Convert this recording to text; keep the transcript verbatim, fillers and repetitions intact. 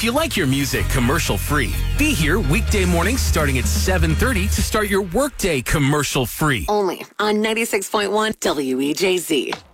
If you like your music commercial-free, be here weekday mornings starting at seven thirty to start your workday commercial-free. Only on ninety-six point one W E J Z.